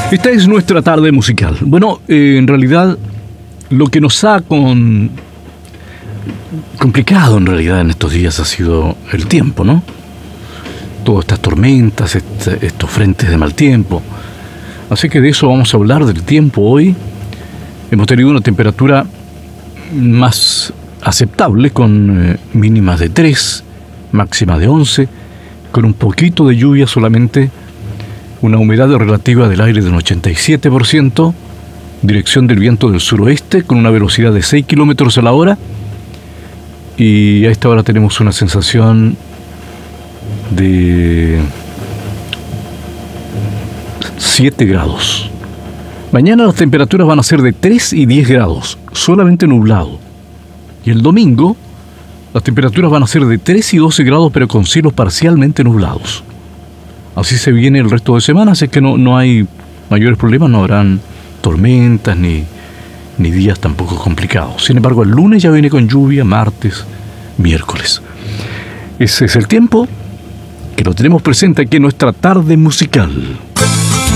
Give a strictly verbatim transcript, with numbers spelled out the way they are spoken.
Esta es nuestra tarde musical. Bueno, eh, en realidad lo que nos ha con... complicado en realidad en estos días ha sido el tiempo, ¿no? Todas estas tormentas, este, estos frentes de mal tiempo. Así que de eso vamos a hablar, del tiempo hoy. Hemos tenido una temperatura más aceptable, con eh, mínimas de tres, máximas de once, con un poquito de lluvia solamente, una humedad relativa del aire del ochenta y siete por ciento, dirección del viento del suroeste con una velocidad de seis kilómetros a la hora, y a esta hora tenemos una sensación de siete grados. Mañana las temperaturas van a ser de tres y diez grados, solamente nublado. Y el domingo las temperaturas van a ser de tres y doce grados, pero con cielos parcialmente nublados. Así se viene el resto de semana, así que no, no hay mayores problemas, no habrán tormentas ni, ni días tampoco complicados. Sin embargo, el lunes ya viene con lluvia, martes, miércoles. Ese es el tiempo que lo tenemos presente aquí en nuestra tarde musical.